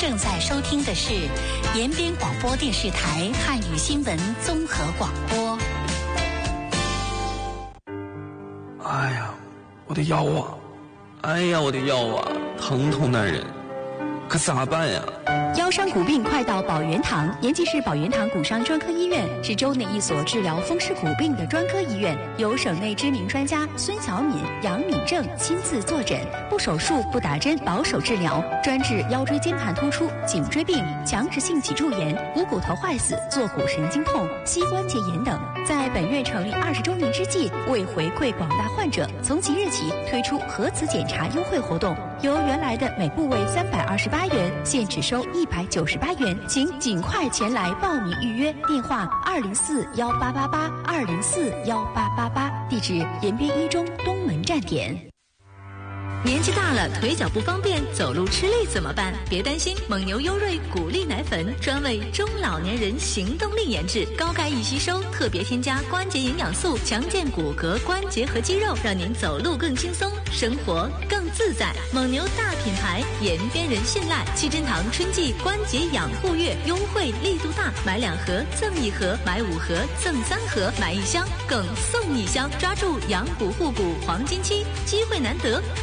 正在收听的是延边广播电视台汉语新闻综合广播。 哎呀，我的腰啊！哎呀，我的腰啊，疼痛难忍，可咋办呀？ 腰伤骨病快到保元堂。延吉市保元堂骨伤专科医院是州内一所治疗风湿骨病的专科医院，由省内知名专家孙小敏、杨敏正亲自坐诊，不手术不打针，保守治疗，专治腰椎间盘突出、颈椎病、强直性脊柱炎、股骨头坏死、坐骨神经痛、膝关节炎等。在本院成立20周年之际，为回馈广大患者，从即日起推出核磁检查优惠活动，由原来的每部位328元，现只收198元，请尽快前来报名预约。电话2041888，2041888，地址延边一中东门站点。 年纪大了，腿脚不方便，走路吃力怎么办？别担心，蒙牛优瑞骨力奶粉专为中老年人行动力研制，高钙易吸收，特别添加关节营养素，强健骨骼、关节和肌肉，让您走路更轻松，生活更自在。蒙牛大品牌，延边人信赖。七珍堂春季关节养护月优惠力度大，买2盒赠1盒，买5盒赠3盒，买1箱更送1箱，抓住养骨护骨黄金期，机会难得。